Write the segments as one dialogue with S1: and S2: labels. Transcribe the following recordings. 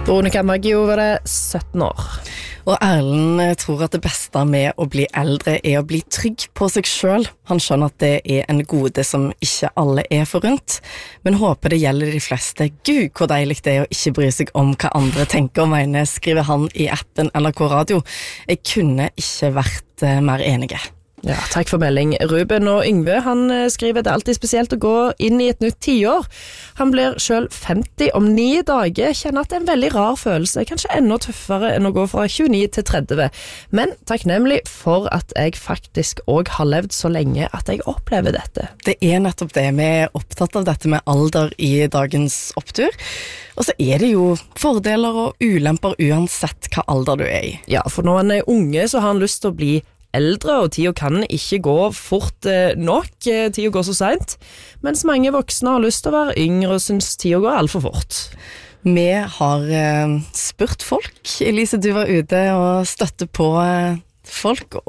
S1: Veronica Maggio var det 17 år.
S2: Og Erlend tror at det beste med å bli eldre å bli trygg på seg selv. Han skjønner at det en gode som ikke alle forunt, men håper det gjelder de fleste. Gud, hvor deilig det å ikke bry seg om hva andre tenker og mener, skriver han i appen NRK Radio. Jeg kunne ikke vært mer enige.
S1: Ja, takk for melding. Ruben og Yngve, han skriver det alltid spesielt å gå inn i et nytt 10-år. Han blir selv 50 om 9 dager, kjenner at det en veldig rar følelse, kanskje enda tøffere enn å gå fra 29 til 30. Men takknemlig for at jeg faktisk også har levd så lenge at jeg opplever dette.
S2: Det nettopp det, vi opptatt av dette med alder i dagens opptur. Og så det jo fordeler og ulemper uansett hva alder du i.
S1: Ja, for når han unge så har han lyst til å bli eldre, og tida kan ikke gå fort nok, tida går så sent, mens mange voksne har lyst til å være yngre og synes tida går alt for fort.
S2: Vi har spurt folk. Elise, du var ute og støtte på folk,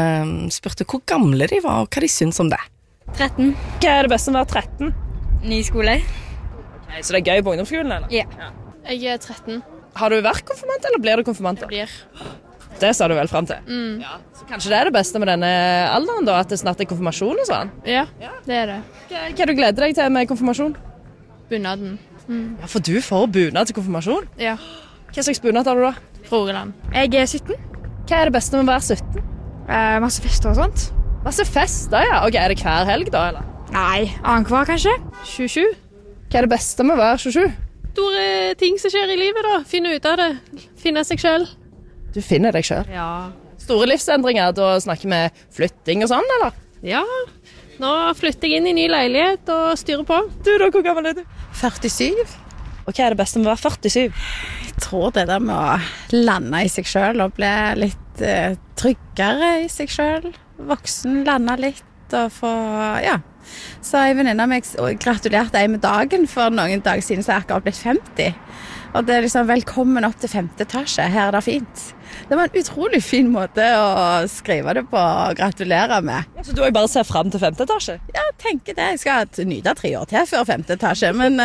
S2: og spurte hvor gamle de var, og hva de synes om det.
S3: 13.
S4: Hva det beste med å være 13?
S3: Ny skole.
S4: Okay, så det gøy på ungdomsskolen, eller?
S3: Ja.
S5: Jeg 13.
S4: Har du vært konfirmant, eller blir du konfirmant?
S5: Jeg blir.
S4: Det sa du vel frem til? Ja. Så kanskje det det beste med denne alderen da, at det snart konfirmasjon og sånn?
S5: Ja, det det.
S4: Hva du gleder deg til med konfirmasjon?
S5: Bunaden.
S4: Ja, for du får bunad til konfirmasjon?
S5: Ja.
S4: Hva slags bunad har du da?
S5: Rogaland.
S3: Jeg 17.
S4: Hva det beste med å være 17?
S3: Masse fester og sånt.
S4: Masse fester, ja. Og det hver helg da, eller?
S3: Nei, annenhver kanskje.
S5: 27.
S4: Hva det beste med å være 27?
S5: Store ting som skjer i livet da. Finne ut av det. Finne seg selv.
S4: Du finner deg selv.
S5: Ja.
S4: Store livsendringer, da snakker vi flytting og sånn, eller?
S5: Ja. Nå flytter jeg inn i ny leilighet og styrer på.
S4: Du da, hvor gammel du?
S6: 47.
S4: Og hva det beste med å være 47?
S6: Jeg tror det der med å lande i seg selv og bli litt tryggere i seg selv. Voksen, lande litt og få, ja. Så en venninne av meg gratulerte jeg med dagen for noen dager siden, så jeg akkurat blitt 50. Og det liksom velkommen opp til 5. etasje, her det fint. Det var en utrolig fin måte å skrive det på og gratulere med.
S4: Ja, så du har bare ser frem til 5. etasje?
S6: Ja, jeg tenker det. Jeg skal nyte 3 år til før 5. etasje, men...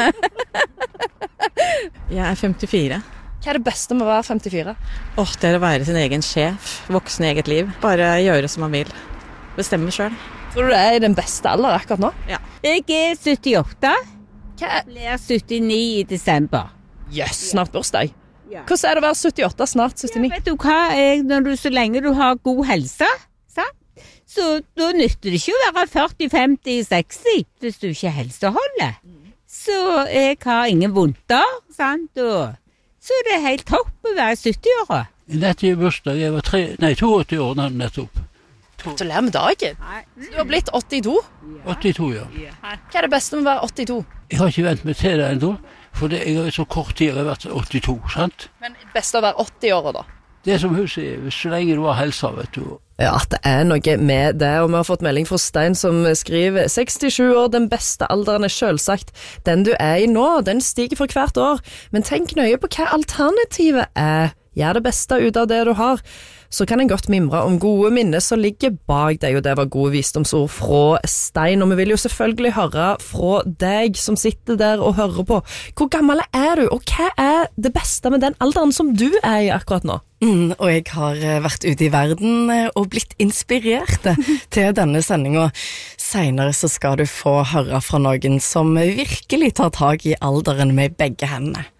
S7: Jeg 54.
S4: Hva det beste med å være 54?
S7: Det å være sin egen sjef, voksen i eget liv. Bare gjøre som man vil. Bestemme selv.
S4: Tror du det i den beste alder akkurat nå?
S7: Ja.
S8: Jeg 78.
S4: Hva
S8: Blir 79 i desember.
S4: Jøss, snart bursdag.
S8: Ja.
S4: Hvordan det å være 78, snart 79?
S8: Ja, vet du hva? Når du, så lenge du har god helse, sant? Så da nytter det ikke å være 40, 50, 60 hvis du ikke helseholder. Så jeg har ingen vondter, sant? Og så det helt topp å være 70-åra.
S9: Dette bursdag, jeg var 82 år nettopp.
S4: Gratulerer med dagen. Du har blitt 82.
S9: 82, ja.
S4: Hva det beste med å være 82?
S9: Jeg har ikke vent meg til det ennå, for det jeg har så kort tid jeg har vært 82, sant?
S4: Men best å være 80 år da?
S9: Det som hun sier, så lenge du har helsa, vet du.
S1: Ja, det noe med det, og vi har fått melding fra Stein som skriver 67 år, den beste alderen selvsagt. Den du i nå, den stiger for hvert år, men tenk nøye på hva alternativet Gjør det beste ut av det du har. Så kan en godt mimre om gode minner som ligger bak deg, og det var gode visdomsord fra Stein, og vi vil jo selvfølgelig høre fra deg som sitter der og hører på. Hvor gammel du, og hva det beste med den alderen som du i akkurat nå?
S2: Og jeg har vært ute i verden og blitt inspirert til denne sendingen. Senere så skal du få høre fra noen som virkelig tar tag i alderen med begge hendene.